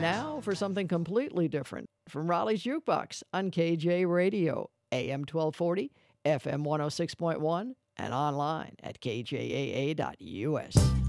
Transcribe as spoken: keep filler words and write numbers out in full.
Now for something completely different from Raleigh's Jukebox on K J Radio, A M twelve forty, F M one oh six point one, and online at K J A A dot U S.